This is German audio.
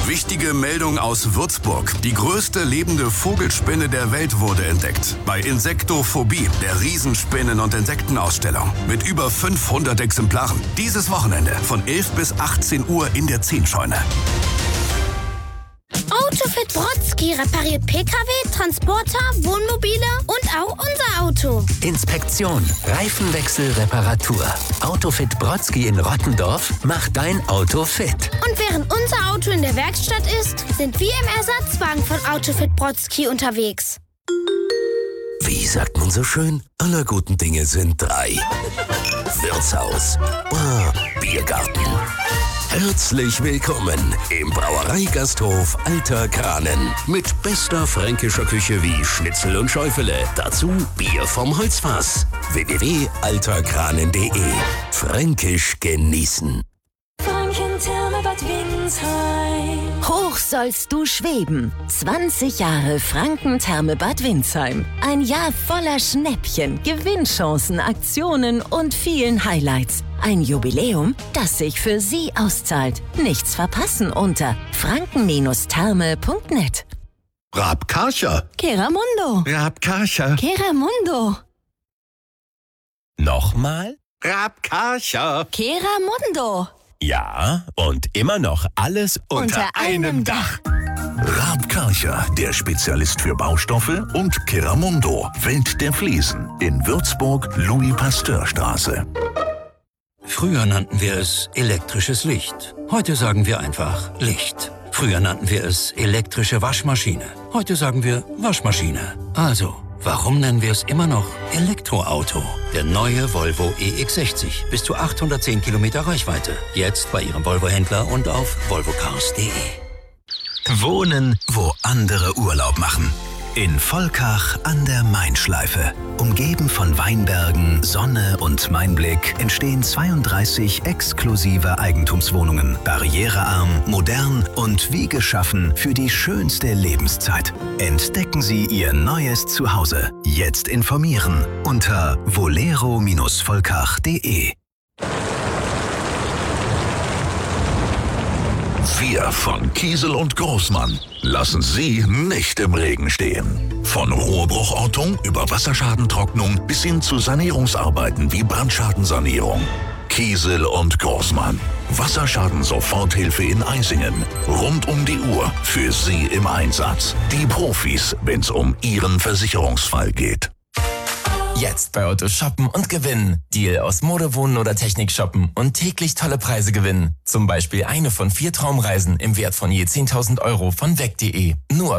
Wichtige Meldung aus Würzburg. Die größte lebende Vogelspinne der Welt wurde entdeckt. Bei Insektophobie, der Riesenspinnen- und Insektenausstellung. Mit über 500 Exemplaren. Dieses Wochenende von 11 bis 18 Uhr in der Zehnscheune. Autofit Brodsky repariert Pkw, Transporter, Wohnmobile und auch unser Auto. Inspektion, Reifenwechsel, Reparatur. Autofit Brodsky in Rottendorf macht dein Auto fit. Und während unser Auto in der Werkstatt ist, sind wir im Ersatzwagen von Autofit Brodsky unterwegs. Wie sagt man so schön? Aller guten Dinge sind drei. Wirtshaus, Bar, Biergarten. Herzlich willkommen im Brauereigasthof Alter Kranen. Mit bester fränkischer Küche wie Schnitzel und Schäufele. Dazu Bier vom Holzfass. www.alterkranen.de. Fränkisch genießen. Franken-Therme Bad Windsheim. Hoch sollst du schweben. 20 Jahre Franken-Therme Bad Windsheim. Ein Jahr voller Schnäppchen, Gewinnchancen, Aktionen und vielen Highlights. Ein Jubiläum, das sich für Sie auszahlt. Nichts verpassen unter franken-therme.net. Rabkarcher. Keramundo. Rabkarcher. Keramundo. Nochmal? Rabkarcher. Keramundo. Ja, und immer noch alles unter einem Dach. Rabkarcher, der Spezialist für Baustoffe, und Keramundo, Welt der Fliesen, in Würzburg, Louis-Pasteur-Straße. Früher nannten wir es elektrisches Licht. Heute sagen wir einfach Licht. Früher nannten wir es elektrische Waschmaschine. Heute sagen wir Waschmaschine. Also, warum nennen wir es immer noch Elektroauto? Der neue Volvo EX60. Bis zu 810 Kilometer Reichweite. Jetzt bei Ihrem Volvo-Händler und auf volvocars.de. Wohnen, wo andere Urlaub machen. In Volkach an der Main-Schleife. Umgeben von Weinbergen, Sonne und Mainblick entstehen 32 exklusive Eigentumswohnungen. Barrierearm, modern und wie geschaffen für die schönste Lebenszeit. Entdecken Sie Ihr neues Zuhause. Jetzt informieren unter volero-volkach.de. Wir von Kiesel und Großmann lassen Sie nicht im Regen stehen. Von Rohrbruchortung über Wasserschadentrocknung bis hin zu Sanierungsarbeiten wie Brandschadensanierung. Kiesel und Großmann. Wasserschaden-Soforthilfe in Eisingen. Rund um die Uhr für Sie im Einsatz. Die Profis, wenn es um Ihren Versicherungsfall geht. Jetzt bei Otto shoppen und gewinnen. Deal aus Mode, Wohnen oder Technik shoppen und täglich tolle Preise gewinnen. Zum Beispiel eine von 4 Traumreisen im Wert von je 10.000 € von weg.de. Nur